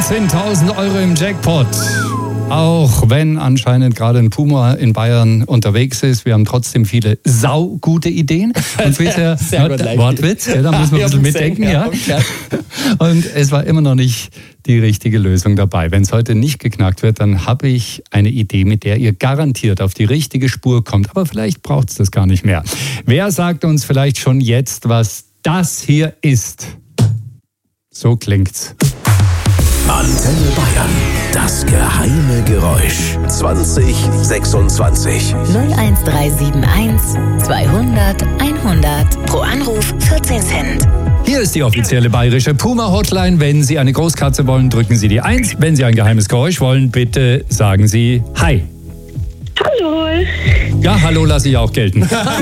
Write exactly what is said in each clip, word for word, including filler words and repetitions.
neunzehntausend Euro im Jackpot. Auch wenn anscheinend gerade ein Puma in Bayern unterwegs ist, wir haben trotzdem viele saugute Ideen. Und bisher, Sehr gut, ja, Wortwitz, ja, da muss man ein bisschen mitdenken. Ja. Und es war immer noch nicht die richtige Lösung dabei. Wenn es heute nicht geknackt wird, dann habe ich eine Idee, mit der ihr garantiert auf die richtige Spur kommt. Aber vielleicht braucht es das gar nicht mehr. Wer sagt uns vielleicht schon jetzt, was das hier ist? So klingt's. Antenne Bayern, das geheime Geräusch. zwanzig sechsundzwanzig. null eins drei sieben eins zweihundert hundert. Pro Anruf vierzehn Cent. Hier ist die offizielle bayerische Puma-Hotline. Wenn Sie eine Großkatze wollen, drücken Sie die eins. Wenn Sie ein geheimes Geräusch wollen, bitte sagen Sie Hi. Hallo. Ja, hallo lasse ich auch gelten. Hallo,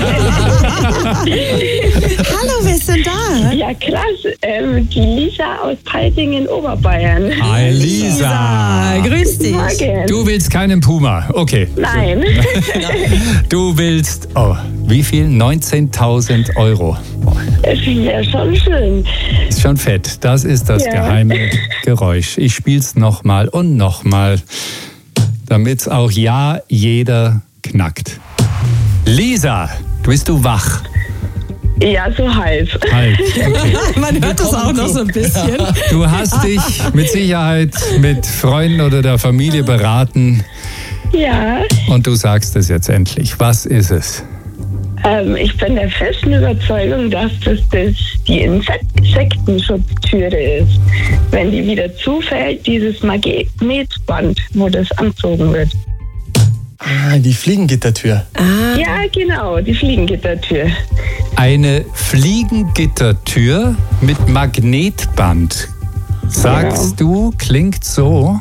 wer ist denn da? Ja, klasse. Ähm, die Lisa aus Peiting in Oberbayern. Hi Lisa. Ah, grüß dich. Morgen. Du willst keinen Puma. Okay. Nein. Du willst, oh, wie viel? neunzehntausend Euro. Es wäre schon schön. Ist schon fett. Das ist das Ja. geheime Geräusch. Ich spiel's nochmal und nochmal, damit's auch ja jeder knackt. Lisa, bist du wach? Ja, so halb. Halt. Okay. Man hört das auch noch so ein bisschen. Du hast dich mit Sicherheit mit Freunden oder der Familie beraten Ja, und du sagst es jetzt endlich. Was ist es? ähm, ich bin der festen Überzeugung, dass das, das die Insektenschutztüre ist. Wenn die wieder zufällt, dieses Magnetband, wo das anzogen wird. Ah, die Fliegengittertür. Ja, genau, die Fliegengittertür. Eine Fliegengittertür mit Magnetband. Sagst du, klingt so.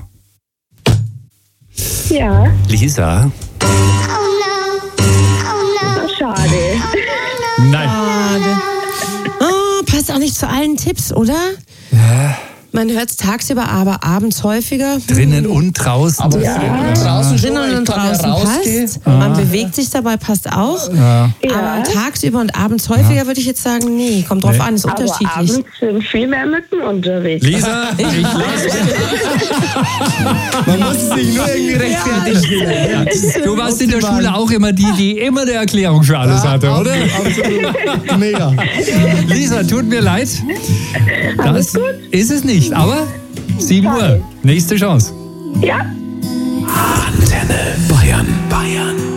Ja, Lisa? schade. Nein. Oh, passt auch nicht zu allen Tipps, oder? Ja. Man hört es tagsüber, aber abends häufiger. Drinnen und draußen. Aber draußen schon, Drinnen ich und kann ja draußen rausgehen. passt. Man bewegt sich dabei, passt auch. Ja. Aber tagsüber und abends häufiger würde ich jetzt sagen, nee, kommt drauf Nee. an, ist Aber unterschiedlich. abends sind viel mehr Mücken unterwegs. Lisa, ich lasse. Man muss sich nur irgendwie rechtfertigen. Du warst in der Schule auch immer die, die immer eine Erklärung für alles hatte, oder? Absolut. Mega. Lisa, tut mir leid. Das ist es nicht, aber sieben Uhr, nächste Chance. Ja. Antenne Bayern. Bayern.